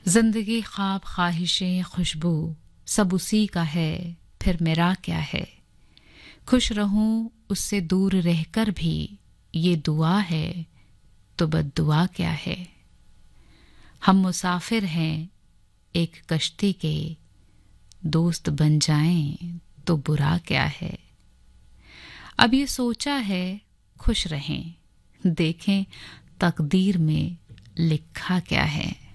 जिंदगी ख्वाब ख्वाहिशें खुशबू सब उसी का है, फिर मेरा क्या है। खुश रहूं उससे दूर रहकर भी ये दुआ है, तो बद्दुआ क्या है। हम मुसाफिर हैं एक कश्ती के, दोस्त बन जाएं तो बुरा क्या है। अब ये सोचा है खुश रहें, देखें तकदीर में लिखा क्या है।